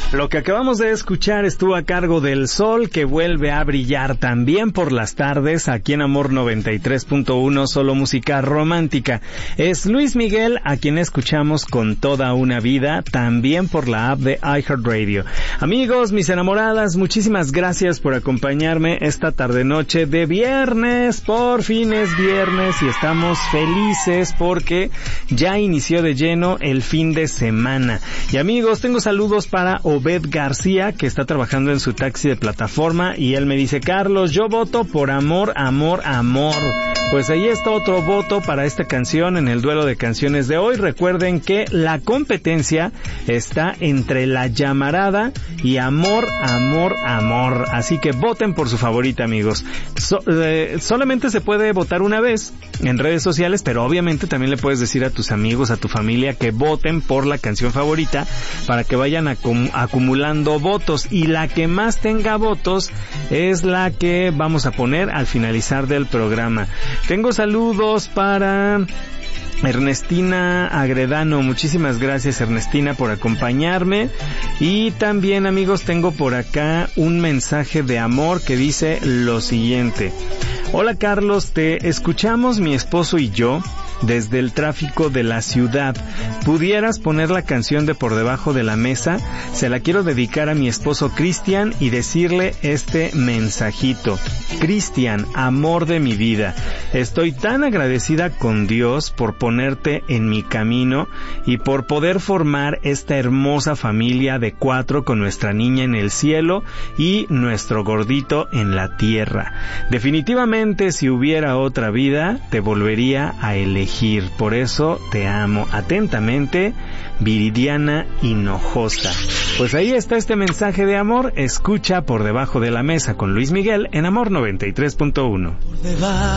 Lo que acabamos de escuchar estuvo a cargo del Sol, que vuelve a brillar también por las tardes aquí en Amor 93.1, solo música romántica. Es Luis Miguel, a quien escuchamos con Toda una vida, también por la app de iHeartRadio. Amigos, mis enamoradas, muchísimas gracias por acompañarme esta tarde-noche de viernes. Por fin es viernes y estamos felices porque ya inició de lleno el fin de semana. Y amigos, tengo saludos para Obed García, que está trabajando en su taxi de plataforma, y él me dice: Carlos, yo voto por Amor, Amor, Amor. Pues ahí está otro voto para esta canción en el duelo de canciones de hoy. Recuerden que la competencia está entre La Llamarada y Amor, Amor, Amor. Así que voten por su favorita, amigos. Solamente se puede votar una vez en redes sociales, pero obviamente también le puedes decir a tus amigos, a tu familia, que voten por la canción favorita para que vayan acumulando votos, y la que más tenga votos es la que vamos a poner al finalizar del programa. Tengo saludos para Ernestina Agredano. Muchísimas gracias, Ernestina, por acompañarme. Y también, amigos, tengo por acá un mensaje de amor que dice lo siguiente: hola Carlos, te escuchamos mi esposo y yo desde el tráfico de la ciudad. ¿Pudieras poner la canción de Por debajo de la mesa? Se la quiero dedicar a mi esposo Cristian y decirle este mensajito: Cristian, amor de mi vida, estoy tan agradecida con Dios por ponerte en mi camino y por poder formar esta hermosa familia de 4 con nuestra niña en el cielo y nuestro gordito en la tierra. Definitivamente, si hubiera otra vida, te volvería a elegir. Por eso te amo. Atentamente, Viridiana Hinojosa. Pues ahí está este mensaje de amor. Escucha Por debajo de la mesa con Luis Miguel en Amor 93.1.